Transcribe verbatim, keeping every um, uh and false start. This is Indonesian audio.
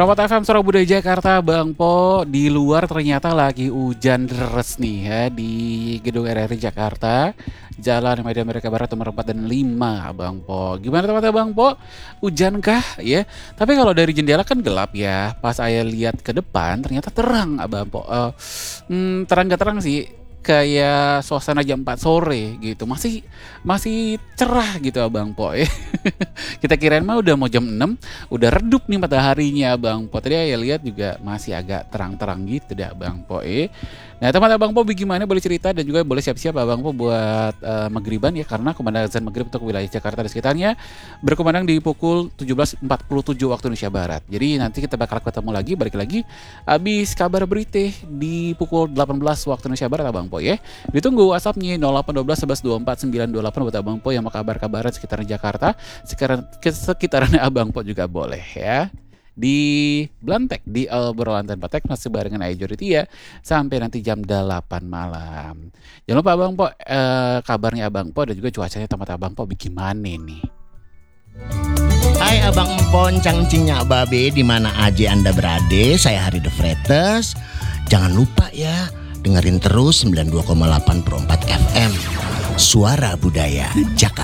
Promote F M Suara Budaya Jakarta, Bang Po. Di luar ternyata lagi hujan deras nih ya di gedung R R I Jakarta, Jalan Medan Merdeka Barat nomor empat dan lima, Bang Po. Gimana tempatnya Bang Po? Hujan kah ya? Tapi kalau dari jendela kan gelap ya. Pas saya lihat ke depan ternyata terang, Bang Po. Uh, hmm, terang gak terang sih. Kayak suasana jam empat sore gitu. Masih masih cerah gitu Abang Po ya. Kita kirain mah udah mau jam enam, udah redup nih mataharinya Bang Po. Tadi saya lihat juga masih agak terang-terang gitu dah Bang Po ya. Nah, teman Abang Po bagaimana, boleh cerita dan juga boleh siap-siap Abang Po buat uh, maghriban ya, karena kumandang azan maghrib untuk wilayah Jakarta dan sekitarnya berkumandang di pukul tujuh belas empat puluh tujuh waktu Indonesia Barat. Jadi nanti kita bakal ketemu lagi, balik lagi habis kabar berita di pukul delapan belas waktu Indonesia Barat Abang Po ya. Ditunggu WhatsApp-nya nol delapan satu dua sebelas dua empat sembilan dua delapan buat Abang Po yang mau kabar-kabaran sekitaran Jakarta, sekitaran sekitarannya Abang Po juga boleh ya. Di Blantek di obrolan tanpa teks masih barengan Ayu Joritia sampai nanti jam delapan malam. Jangan lupa Abang Po, eh, kabarnya Abang Po dan juga cuacanya tempat Abang Po bagaimana nih. Hai Abang Empon, cangcingnya Babe, di mana aja Anda berada, saya Hari The Fretes. Jangan lupa ya, dengerin terus sembilan puluh dua koma delapan Pro empat F M Suara Budaya Jakarta.